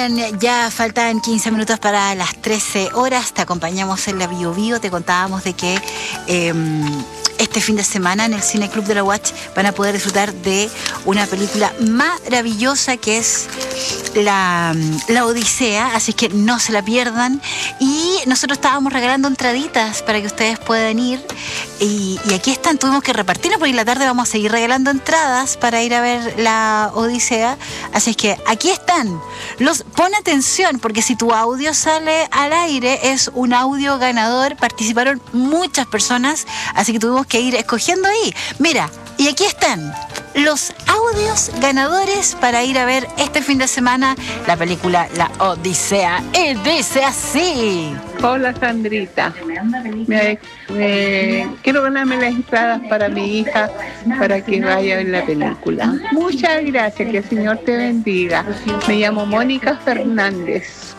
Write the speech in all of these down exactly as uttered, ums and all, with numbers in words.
bien, ya faltan quince minutos para las trece horas. Te acompañamos en la Bio Bio. Te contábamos de que eh, este fin de semana en el Cine Club de la Watch van a poder disfrutar de una película maravillosa que es la, la Odisea, así que no se la pierdan. Y nosotros estábamos regalando entraditas para que ustedes puedan ir y, y aquí están, tuvimos que repartirnos porque en la tarde vamos a seguir regalando entradas para ir a ver la Odisea, así es que aquí están. Los, pon atención porque si tu audio sale al aire es un audio ganador. Participaron muchas personas, así que tuvimos que ir escogiendo ahí. Mira, y aquí están los audios ganadores para ir a ver este fin de semana la película La Odisea. Y dice así. Hola Sandrita, me, me, quiero ganarme las entradas para mi hija para que vaya a ver la película. Muchas gracias, que el Señor te bendiga. Me llamo Mónica Fernández.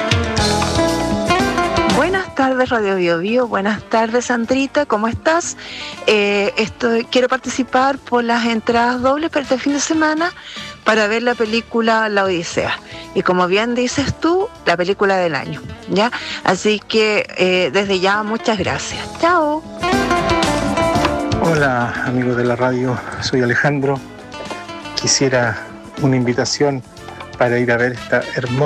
Buenas tardes Radio Bio Bio, buenas tardes Sandrita, ¿cómo estás? Eh, estoy, quiero participar por las entradas dobles para este fin de semana para ver la película La Odisea. Y como bien dices tú, la película del año, ¿ya? Así que eh, desde ya muchas gracias. Chao. Hola amigos de la radio, soy Alejandro. Quisiera una invitación para ir a ver esta hermosa